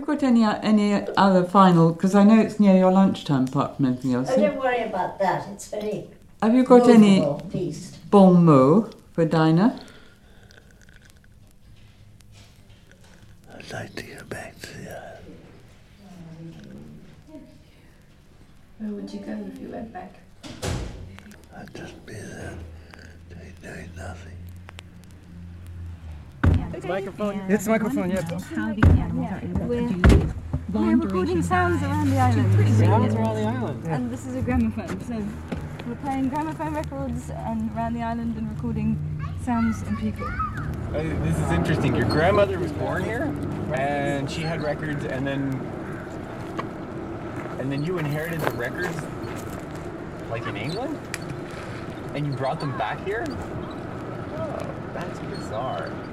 got any other final? Because I know it's near your lunchtime, apart from anything else. Oh, don't worry about that. It's very. Have you got any feast. bon mot for Dinah? I'd like to go back to the island. Where would you go if you went back? I'd just be there doing nothing. It's microphone. It's the microphone, yeah. How the animals are able to do long We're recording duration sounds dives. around the island. Sounds around the island. And this is a gramophone, so we're playing gramophone records and around the island and recording sounds and people. This is interesting. Your grandmother was born here, and she had records, and then you inherited the records, like in England, and you brought them back here. Oh, that's bizarre.